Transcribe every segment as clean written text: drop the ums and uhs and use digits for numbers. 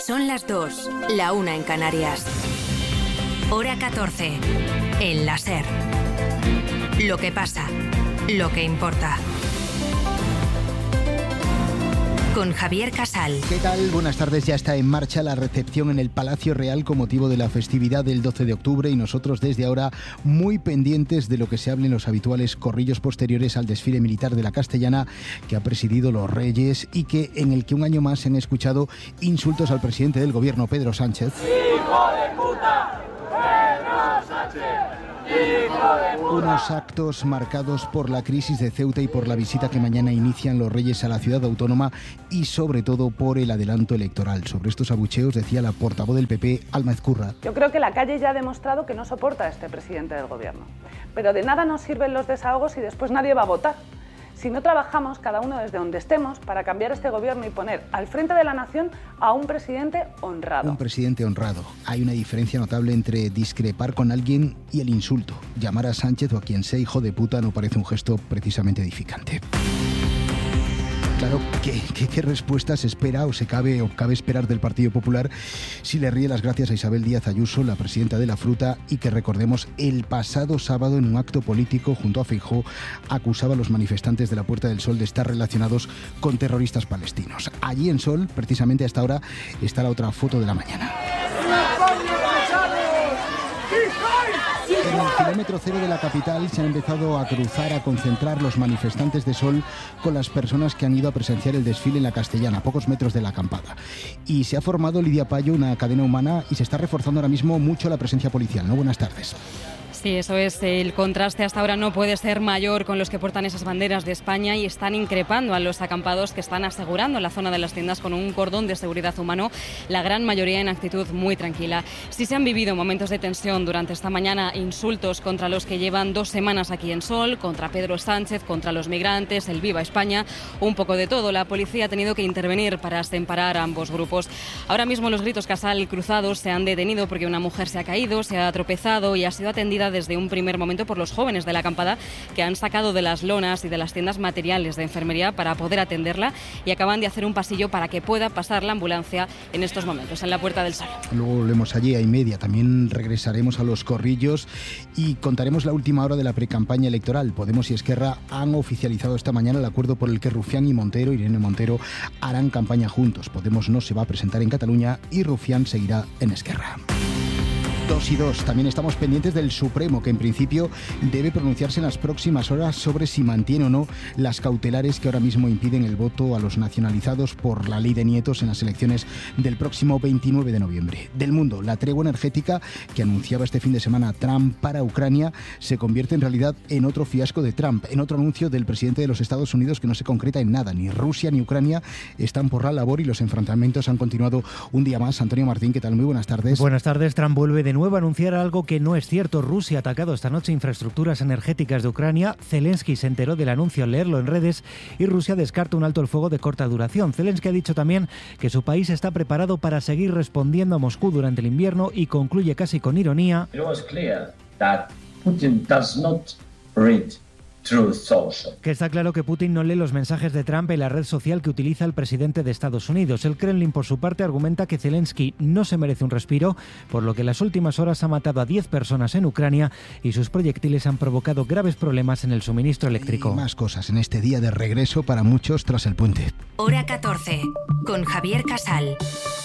Son las 2, la 1 en Canarias. Hora 14, en la SER. Lo que pasa, lo que importa. Con Javier Casal. ¿Qué tal? Buenas tardes. Ya está en marcha la recepción en el Palacio Real con motivo de la festividad del 12 de octubre y nosotros desde ahora muy pendientes de lo que se hable en los habituales corrillos posteriores al desfile militar de la Castellana que ha presidido los Reyes y en el que un año más se han escuchado insultos al presidente del gobierno, Pedro Sánchez. ¡Hijo de puta! ¡Pedro Sánchez! Unos actos marcados por la crisis de Ceuta y por la visita que mañana inician los Reyes a la ciudad autónoma y sobre todo por el adelanto electoral. Sobre estos abucheos decía la portavoz del PP, Alma Ezcurra. Yo creo que la calle ya ha demostrado que no soporta a este presidente del gobierno. Pero de nada nos sirven los desahogos y después nadie va a votar. Si no trabajamos cada uno desde donde estemos para cambiar este gobierno y poner al frente de la nación a un presidente honrado. Un presidente honrado. Hay una diferencia notable entre discrepar con alguien y el insulto. Llamar a Sánchez o a quien sea hijo de puta no parece un gesto precisamente edificante. Claro, ¿qué respuesta se espera o cabe esperar del Partido Popular si le ríe las gracias a Isabel Díaz Ayuso, la presidenta de la Fruta, y que recordemos el pasado sábado en un acto político junto a Feijóo acusaba a los manifestantes de la Puerta del Sol de estar relacionados con terroristas palestinos? Allí en Sol, precisamente hasta ahora, está la otra foto de la mañana. En el kilómetro cero de la capital se han empezado a cruzar, a concentrar los manifestantes de Sol con las personas que han ido a presenciar el desfile en la Castellana, a pocos metros de la acampada. Y se ha formado, Lidia Payo, una cadena humana y se está reforzando ahora mismo mucho la presencia policial, ¿no? Buenas tardes. Sí, eso es. El contraste hasta ahora no puede ser mayor con los que portan esas banderas de España y están increpando a los acampados que están asegurando la zona de las tiendas con un cordón de seguridad humano, la gran mayoría en actitud muy tranquila. Sí se han vivido momentos de tensión durante esta mañana, insultos contra los que llevan 2 semanas aquí en Sol, contra Pedro Sánchez, contra los migrantes, el Viva España, un poco de todo. La policía ha tenido que intervenir para separar a ambos grupos. Ahora mismo los gritos Casal cruzados se han detenido porque una mujer se ha caído, se ha tropezado y ha sido atendida desde un primer momento por los jóvenes de la acampada que han sacado de las lonas y de las tiendas materiales de enfermería para poder atenderla y acaban de hacer un pasillo para que pueda pasar la ambulancia en estos momentos, en la Puerta del Sol. Luego volvemos allí a 1:30. También regresaremos a los corrillos y contaremos la última hora de la precampaña electoral. Podemos y Esquerra han oficializado esta mañana el acuerdo por el que Rufián y Montero, Irene Montero, harán campaña juntos. Podemos no se va a presentar en Cataluña y Rufián seguirá en Esquerra. 2 y 2. También estamos pendientes del Supremo, que en principio debe pronunciarse en las próximas horas sobre si mantiene o no las cautelares que ahora mismo impiden el voto a los nacionalizados por la ley de nietos en las elecciones del próximo 29 de noviembre. Del mundo, la tregua energética que anunciaba este fin de semana Trump para Ucrania se convierte en realidad en otro fiasco de Trump, en otro anuncio del presidente de los Estados Unidos que no se concreta en nada. Ni Rusia ni Ucrania están por la labor y los enfrentamientos han continuado un día más. Antonio Martín, ¿qué tal? Muy buenas tardes. Buenas tardes. Trump vuelve de nuevo a anunciar algo que no es cierto. Rusia ha atacado esta noche infraestructuras energéticas de Ucrania. Zelensky se enteró del anuncio al leerlo en redes y Rusia descarta un alto el fuego de corta duración. Zelensky ha dicho también que su país está preparado para seguir respondiendo a Moscú durante el invierno y concluye casi con ironía. It was clear that Putin does not read Truth Social. Que está claro que Putin no lee los mensajes de Trump en la red social que utiliza el presidente de Estados Unidos. El Kremlin, por su parte, argumenta que Zelensky no se merece un respiro, por lo que en las últimas horas ha matado a 10 personas en Ucrania y sus proyectiles han provocado graves problemas en el suministro eléctrico. Y más cosas en este día de regreso para muchos tras el puente. Hora 14, con Javier Casal.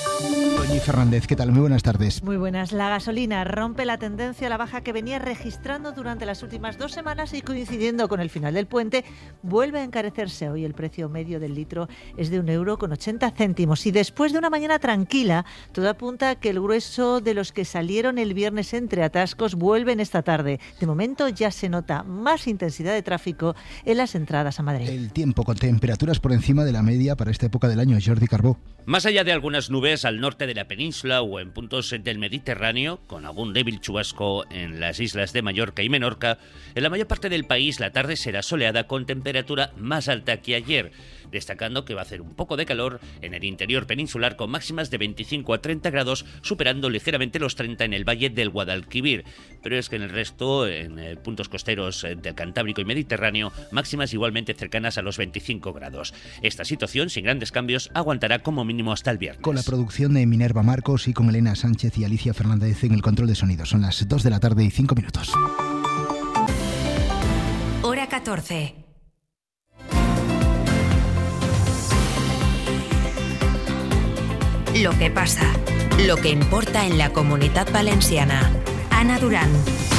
Doña Fernández, ¿qué tal? Muy buenas tardes. Muy buenas. La gasolina rompe la tendencia a la baja que venía registrando durante las últimas 2 semanas y coincidiendo con el final del puente, vuelve a encarecerse. Hoy el precio medio del litro es de 1,80 € y después de una mañana tranquila, todo apunta a que el grueso de los que salieron el viernes entre atascos vuelven esta tarde. De momento ya se nota más intensidad de tráfico en las entradas a Madrid. El tiempo con temperaturas por encima de la media para esta época del año. Jordi Carbó. Más allá de algunas nubes al norte de la península o en puntos del Mediterráneo, con algún débil chubasco en las islas de Mallorca y Menorca, en la mayor parte del país la tarde será soleada con temperatura más alta que ayer, destacando que va a hacer un poco de calor en el interior peninsular con máximas de 25 a 30 grados, superando ligeramente los 30 en el valle del Guadalquivir. Pero es que en el resto, en puntos costeros del Cantábrico y Mediterráneo, máximas igualmente cercanas a los 25 grados. Esta situación, sin grandes cambios, aguantará como mínimo hasta el viernes. Con la producción producción de Minerva Marcos y con Elena Sánchez y Alicia Fernández en el control de sonido. Son las 2 de la tarde y 5 minutos. Hora 14. Lo que pasa, lo que importa en la Comunitat Valenciana. Ana Durán.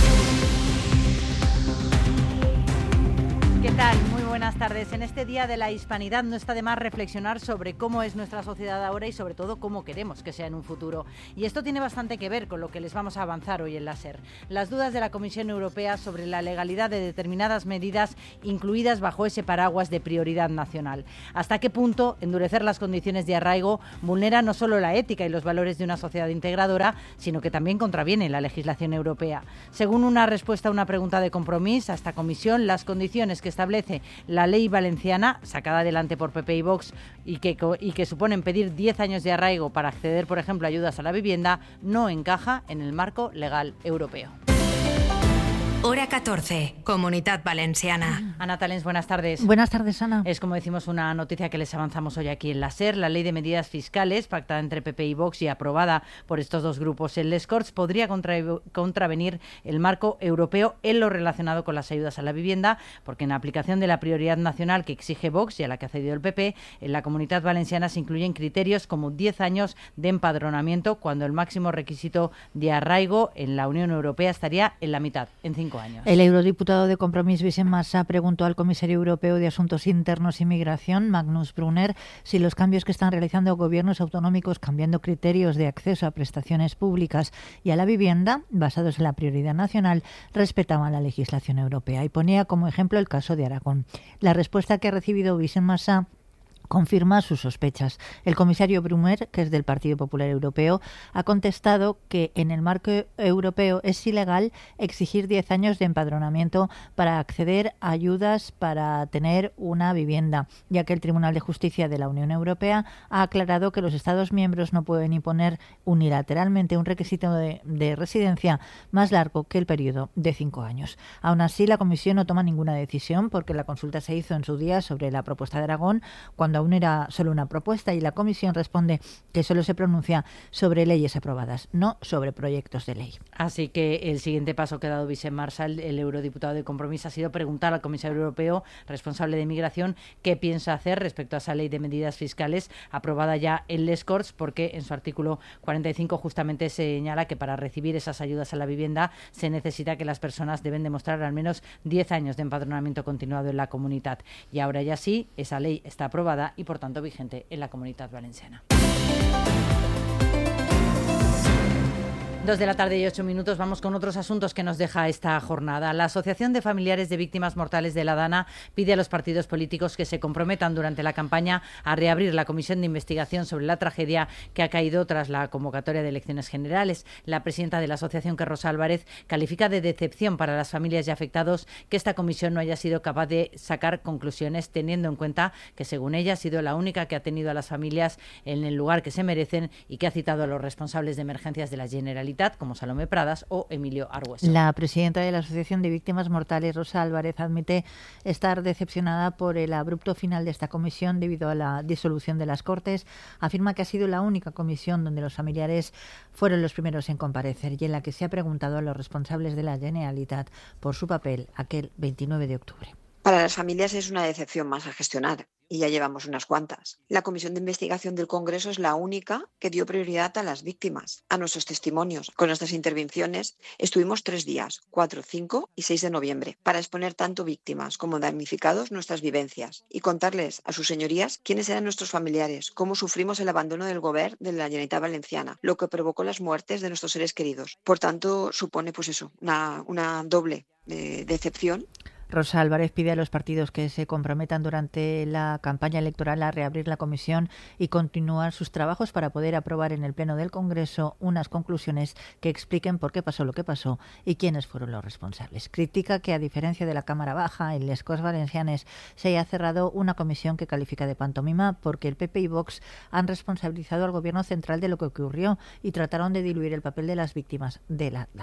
¿Qué tal? Muy buenas tardes. En este Día de la Hispanidad no está de más reflexionar sobre cómo es nuestra sociedad ahora y sobre todo cómo queremos que sea en un futuro. Y esto tiene bastante que ver con lo que les vamos a avanzar hoy en la SER. Las dudas de la Comisión Europea sobre la legalidad de determinadas medidas incluidas bajo ese paraguas de prioridad nacional. ¿Hasta qué punto endurecer las condiciones de arraigo vulnera no solo la ética y los valores de una sociedad integradora, sino que también contraviene la legislación europea? Según una respuesta a una pregunta de Compromís a esta comisión, las condiciones que establece la ley valenciana, sacada adelante por PP y Vox, y que suponen pedir 10 años de arraigo para acceder, por ejemplo, a ayudas a la vivienda, no encaja en el marco legal europeo. Hora 14, Comunitat Valenciana. Ana Talens, buenas tardes. Buenas tardes, Ana. Es, como decimos, una noticia que les avanzamos hoy aquí en la SER. La ley de medidas fiscales, pactada entre PP y Vox y aprobada por estos dos grupos en les Corts, podría contravenir el marco europeo en lo relacionado con las ayudas a la vivienda, porque en aplicación de la prioridad nacional que exige Vox y a la que ha cedido el PP, en la Comunitat Valenciana se incluyen criterios como 10 años de empadronamiento, cuando el máximo requisito de arraigo en la Unión Europea estaría en la mitad, en 5 años. El eurodiputado de Compromís, Vicent Massà, preguntó al comisario europeo de Asuntos Internos y Migración, Magnus Brunner, si los cambios que están realizando gobiernos autonómicos cambiando criterios de acceso a prestaciones públicas y a la vivienda, basados en la prioridad nacional, respetaban la legislación europea. Y ponía como ejemplo el caso de Aragón. La respuesta que ha recibido Vicent Massà confirma sus sospechas. El comisario Brunner, que es del Partido Popular Europeo, ha contestado que en el marco europeo es ilegal exigir 10 años de empadronamiento para acceder a ayudas para tener una vivienda, ya que el Tribunal de Justicia de la Unión Europea ha aclarado que los Estados miembros no pueden imponer unilateralmente un requisito de residencia más largo que el periodo de 5 años. Aún así, la Comisión no toma ninguna decisión porque la consulta se hizo en su día sobre la propuesta de Aragón, cuando aún era solo una propuesta, y la Comisión responde que solo se pronuncia sobre leyes aprobadas, no sobre proyectos de ley. Así que el siguiente paso que ha dado Vicent Massà, el eurodiputado de Compromís, ha sido preguntar al comisario europeo responsable de migración qué piensa hacer respecto a esa ley de medidas fiscales aprobada ya en les Corts, porque en su artículo 45 justamente señala que para recibir esas ayudas a la vivienda se necesita que las personas deben demostrar al menos 10 años de empadronamiento continuado en la comunidad. Y ahora ya sí, esa ley está aprobada y por tanto vigente en la Comunitat Valenciana. 2 de la tarde y 8 minutos. Vamos con otros asuntos que nos deja esta jornada. La Asociación de Familiares de Víctimas Mortales de la Dana pide a los partidos políticos que se comprometan durante la campaña a reabrir la comisión de investigación sobre la tragedia que ha caído tras la convocatoria de elecciones generales. La presidenta de la asociación, que Rosa Álvarez, califica de decepción para las familias y afectados que esta comisión no haya sido capaz de sacar conclusiones, teniendo en cuenta que, según ella, ha sido la única que ha tenido a las familias en el lugar que se merecen y que ha citado a los responsables de emergencias de la Generalitat, como Salomé Pradas o Emilio Argüeso. La presidenta de la Asociación de Víctimas Mortales, Rosa Álvarez, admite estar decepcionada por el abrupto final de esta comisión debido a la disolución de las Cortes. Afirma que ha sido la única comisión donde los familiares fueron los primeros en comparecer y en la que se ha preguntado a los responsables de la Generalitat por su papel aquel 29 de octubre. Para las familias es una decepción más a gestionar, y ya llevamos unas cuantas. La Comisión de Investigación del Congreso es la única que dio prioridad a las víctimas, a nuestros testimonios. Con nuestras intervenciones estuvimos 3 días, 4, 5 y 6 de noviembre, para exponer tanto víctimas como damnificados nuestras vivencias y contarles a sus señorías quiénes eran nuestros familiares, cómo sufrimos el abandono del Govern de la Generalitat Valenciana, lo que provocó las muertes de nuestros seres queridos. Por tanto, supone una doble decepción. Rosa Álvarez pide a los partidos que se comprometan durante la campaña electoral a reabrir la comisión y continuar sus trabajos para poder aprobar en el Pleno del Congreso unas conclusiones que expliquen por qué pasó lo que pasó y quiénes fueron los responsables. Critica que, a diferencia de la Cámara Baja, en les Corts Valencianes se haya cerrado una comisión que califica de pantomima porque el PP y Vox han responsabilizado al Gobierno central de lo que ocurrió y trataron de diluir el papel de las víctimas de la Dana.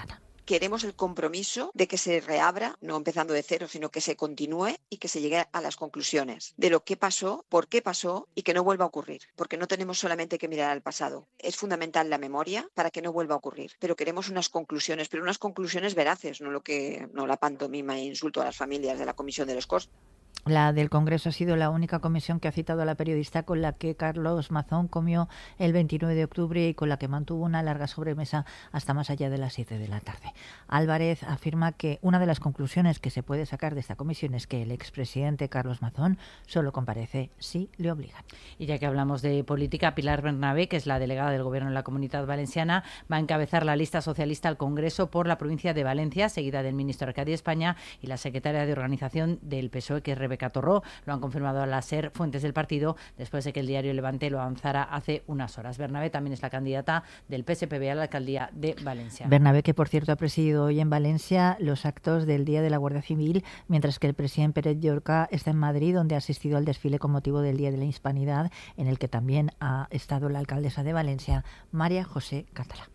queremos el compromiso de que se reabra, no empezando de cero, sino que se continúe y que se llegue a las conclusiones de lo que pasó, por qué pasó y que no vuelva a ocurrir. Porque no tenemos solamente que mirar al pasado. Es fundamental la memoria para que no vuelva a ocurrir. Pero queremos unas conclusiones, pero unas conclusiones veraces, no la pantomima e insulto a las familias de la Comisión de los Costes. La del Congreso ha sido la única comisión que ha citado a la periodista con la que Carlos Mazón comió el 29 de octubre y con la que mantuvo una larga sobremesa hasta más allá de las 7 de la tarde. Álvarez afirma que una de las conclusiones que se puede sacar de esta comisión es que el expresidente Carlos Mazón solo comparece si le obligan. Y ya que hablamos de política, Pilar Bernabé, que es la delegada del Gobierno en la Comunidad Valenciana, va a encabezar la lista socialista al Congreso por la provincia de Valencia, seguida del ministro Arcadi España y la secretaria de Organización del PSOE, que es Rebeca Torró. Lo han confirmado a la SER fuentes del partido después de que el diario Levante lo avanzara hace unas horas. Bernabé también es la candidata del PSPB a la alcaldía de Valencia. Bernabé, que por cierto ha presidido hoy en Valencia los actos del Día de la Guardia Civil, mientras que el presidente Pérez Llorca está en Madrid, donde ha asistido al desfile con motivo del Día de la Hispanidad, en el que también ha estado la alcaldesa de Valencia, María José Catalá.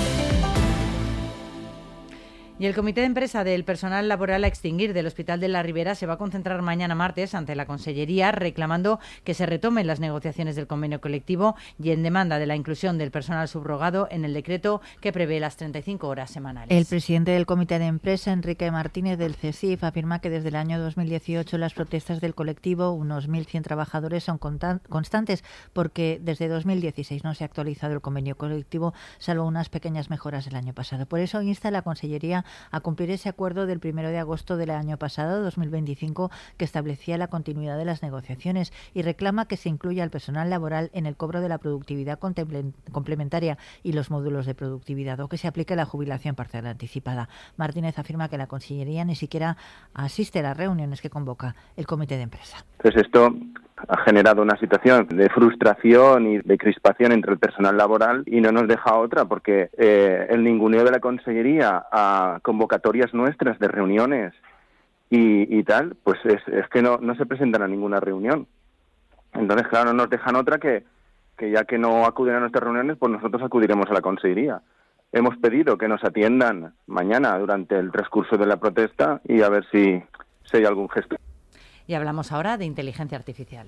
Y el Comité de Empresa del Personal Laboral a Extinguir del Hospital de la Ribera se va a concentrar mañana martes ante la Consellería reclamando que se retomen las negociaciones del convenio colectivo y en demanda de la inclusión del personal subrogado en el decreto que prevé las 35 horas semanales. El presidente del Comité de Empresa, Enrique Martínez del CESIF, afirma que desde el año 2018 las protestas del colectivo, unos 1.100 trabajadores, son constantes porque desde 2016 no se ha actualizado el convenio colectivo, salvo unas pequeñas mejoras el año pasado. Por eso insta a la Consellería a cumplir ese acuerdo del 1 de agosto del año pasado, 2025, que establecía la continuidad de las negociaciones y reclama que se incluya al personal laboral en el cobro de la productividad complementaria y los módulos de productividad, o que se aplique la jubilación parcial anticipada. Martínez afirma que la Consellería ni siquiera asiste a las reuniones que convoca el Comité de Empresa. Entonces esto ha generado una situación de frustración y de crispación entre el personal laboral y no nos deja otra, porque el ninguneo de la Consellería a convocatorias nuestras de reuniones y tal, pues es que no se presentan a ninguna reunión. Entonces, claro, no nos dejan otra que ya que no acuden a nuestras reuniones, pues nosotros acudiremos a la Consellería. Hemos pedido que nos atiendan mañana durante el transcurso de la protesta y a ver si hay algún gesto. Y hablamos ahora de inteligencia artificial.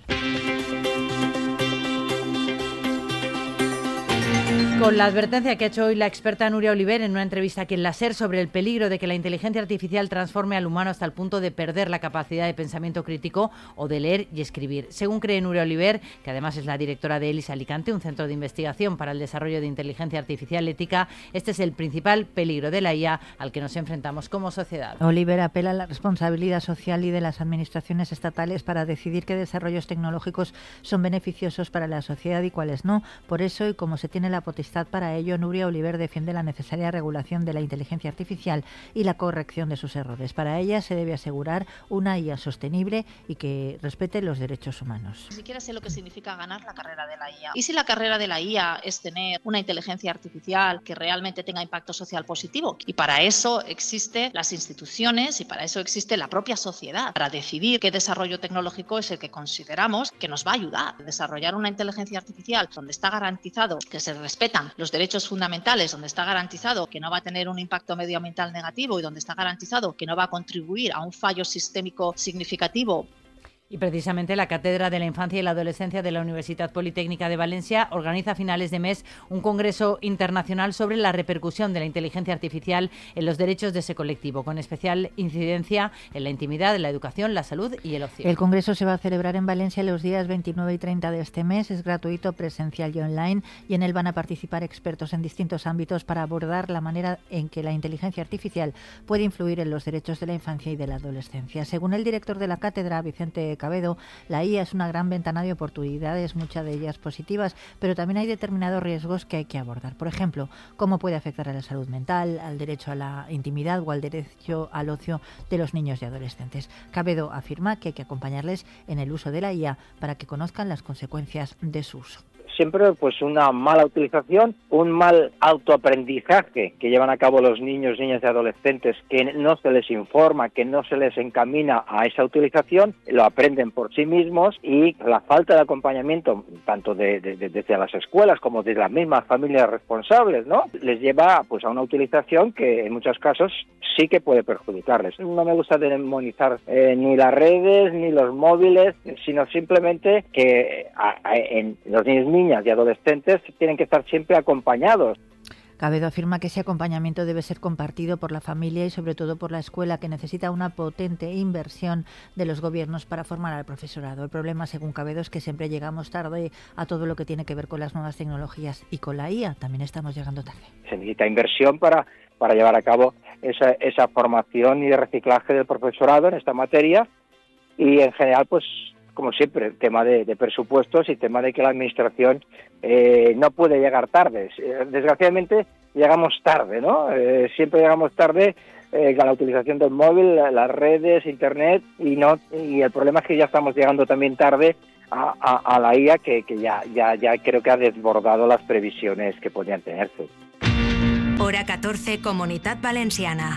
Con la advertencia que ha hecho hoy la experta Nuria Oliver en una entrevista aquí en la SER sobre el peligro de que la inteligencia artificial transforme al humano hasta el punto de perder la capacidad de pensamiento crítico o de leer y escribir. Según cree Nuria Oliver, que además es la directora de ELIS Alicante, un centro de investigación para el desarrollo de inteligencia artificial ética, este es el principal peligro de la IA al que nos enfrentamos como sociedad. Oliver apela a la responsabilidad social y de las administraciones estatales para decidir qué desarrollos tecnológicos son beneficiosos para la sociedad y cuáles no. Por eso, y como se tiene la potestad para ello, Nuria Oliver defiende la necesaria regulación de la inteligencia artificial y la corrección de sus errores. Para ella se debe asegurar una IA sostenible y que respete los derechos humanos. Ni siquiera sé lo que significa ganar la carrera de la IA. Y si la carrera de la IA es tener una inteligencia artificial que realmente tenga impacto social positivo. Y para eso existen las instituciones y para eso existe la propia sociedad, para decidir qué desarrollo tecnológico es el que consideramos que nos va a ayudar a desarrollar una inteligencia artificial donde está garantizado que se respetan los derechos fundamentales, donde está garantizado que no va a tener un impacto medioambiental negativo y donde está garantizado que no va a contribuir a un fallo sistémico significativo. Y precisamente la Cátedra de la Infancia y la Adolescencia de la Universidad Politécnica de Valencia organiza a finales de mes un congreso internacional sobre la repercusión de la inteligencia artificial en los derechos de ese colectivo, con especial incidencia en la intimidad, la educación, la salud y el ocio. El congreso se va a celebrar en Valencia los días 29 y 30 de este mes. Es gratuito, presencial y online, y en él van a participar expertos en distintos ámbitos para abordar la manera en que la inteligencia artificial puede influir en los derechos de la infancia y de la adolescencia. Según el director de la cátedra, Vicente Cabedo, la IA es una gran ventana de oportunidades, muchas de ellas positivas, pero también hay determinados riesgos que hay que abordar. Por ejemplo, cómo puede afectar a la salud mental, al derecho a la intimidad o al derecho al ocio de los niños y adolescentes. Cabedo afirma que hay que acompañarles en el uso de la IA para que conozcan las consecuencias de su uso. siempre pues una mala utilización, un mal autoaprendizaje que llevan a cabo los niños, niñas y adolescentes, que no se les informa, que no se les encamina a esa utilización, lo aprenden por sí mismos, y la falta de acompañamiento tanto desde las escuelas como de las mismas familias responsables, ¿no?, les lleva pues a una utilización que en muchos casos sí que puede perjudicarles. No me gusta demonizar ni las redes ni los móviles, sino simplemente que en los niños, niñas y adolescentes tienen que estar siempre acompañados. Cabedo afirma que ese acompañamiento debe ser compartido por la familia y sobre todo por la escuela, que necesita una potente inversión de los gobiernos para formar al profesorado. El problema, según Cabedo, es que siempre llegamos tarde a todo lo que tiene que ver con las nuevas tecnologías, y con la IA también estamos llegando tarde. Se necesita inversión para llevar a cabo esa formación y de reciclaje del profesorado en esta materia, y en general, pues como siempre, el tema de presupuestos y tema de que la administración no puede llegar tarde. Desgraciadamente llegamos tarde, ¿no? Siempre llegamos tarde con la utilización del móvil, las redes, internet, y el problema es que ya estamos llegando también tarde a la IA, que ya creo que ha desbordado las previsiones que podían tenerse. Hora 14, Comunitat Valenciana.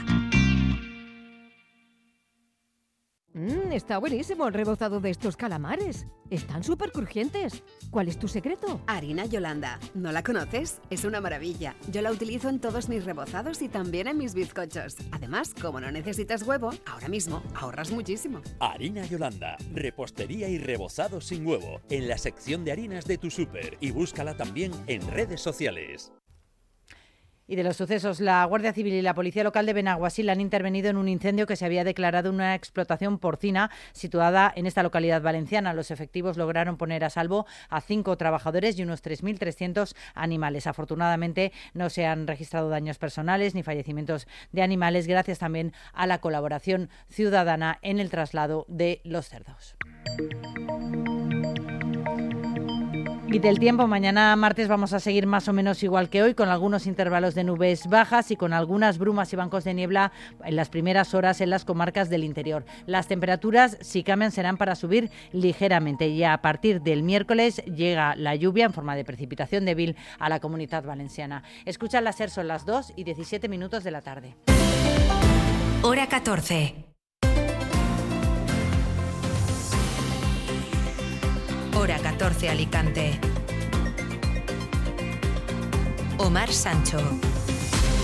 Está buenísimo el rebozado de estos calamares. Están súper crujientes. ¿Cuál es tu secreto? Harina Yolanda. ¿No la conoces? Es una maravilla. Yo la utilizo en todos mis rebozados y también en mis bizcochos. Además, como no necesitas huevo, ahora mismo ahorras muchísimo. Harina Yolanda. Repostería y rebozado sin huevo. En la sección de harinas de tu súper. Y búscala también en redes sociales. Y de los sucesos, la Guardia Civil y la Policía Local de Benaguasil han intervenido en un incendio que se había declarado en una explotación porcina situada en esta localidad valenciana. Los efectivos lograron poner a salvo a 5 trabajadores y unos 3.300 animales. Afortunadamente no se han registrado daños personales ni fallecimientos de animales, gracias también a la colaboración ciudadana en el traslado de los cerdos. Y del tiempo, mañana martes vamos a seguir más o menos igual que hoy, con algunos intervalos de nubes bajas y con algunas brumas y bancos de niebla en las primeras horas en las comarcas del interior. Las temperaturas, si cambian, serán para subir ligeramente, y a partir del miércoles llega la lluvia en forma de precipitación débil a la Comunitat Valenciana. Escucha la SER, son las 2:17 de la tarde. Hora 14. Hora 14, Alicante. Omar Sancho.